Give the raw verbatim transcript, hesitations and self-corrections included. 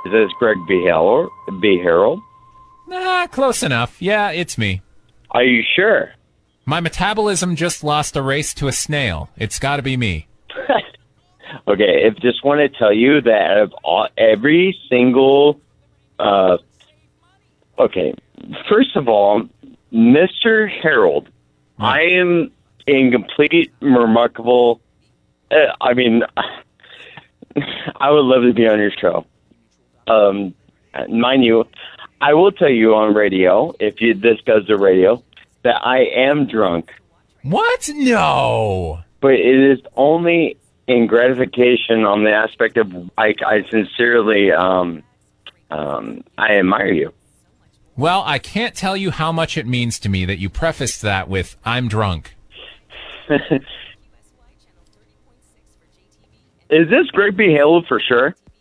Is this Greg B. Harold? B. Harold? Nah, close enough. Yeah, it's me. Are you sure? My metabolism just lost a race to a snail. It's got to be me. Okay, I just want to tell you that out of all, every single... Uh, okay, first of all, Mister Harold, Hmm. I am in complete remarkable... Uh, I mean, I would love to be on your show. Um, mind you, I will tell you on radio, if you, this goes to radio, that I am drunk. What? No. But it is only in gratification on the aspect of I, I sincerely, um, um, I admire you. Well, I can't tell you how much it means to me that you prefaced that with, I'm drunk. Is this Greg B. Hale for sure?